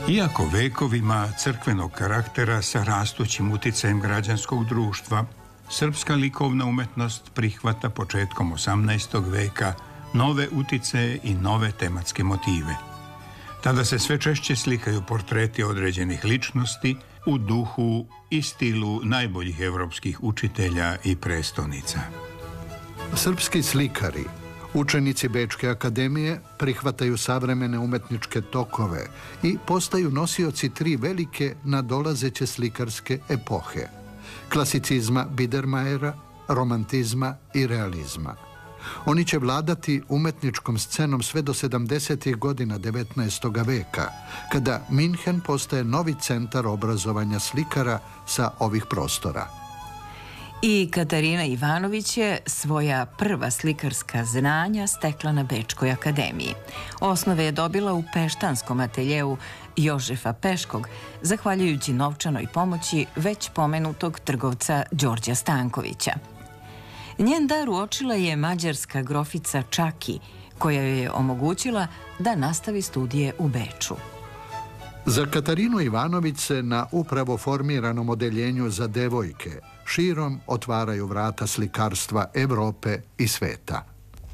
Iako vekovima crkvenog karaktera sa rastućim uticajem građanskog društva, srpska likovna umetnost prihvata početkom 18. veka nove uticaje i nove tematske motive. Tada se sve češće slikaju portreti određenih ličnosti u duhu i stilu najboljih evropskih učitelja i prestonica. Srpski slikari, učenici Bečke akademije, prihvataju savremene umetničke tokove i postaju nosioci tri velike nadolazeće slikarske epohe: klasicizma Biedermajera, romantizma i realizma. Oni će vladati umetničkom scenom sve do 70. godina 19. veka, kada Minhen postaje novi centar obrazovanja slikara sa ovih prostora. I Katarina Ivanović je svoja prva slikarska znanja stekla na Bečkoj akademiji. Osnove je dobila u peštanskom ateljeu Jožefa Peškog, zahvaljujući novčanoj pomoći već pomenutog trgovca Đorđa Stankovića. Njen dar uočila je mađarska grofica Čaki, koja joj je omogućila da nastavi studije u Beču. Za Katarinu Ivanović se na upravo formiranom odeljenju za devojke širom otvaraju vrata slikarstva Evrope i sveta.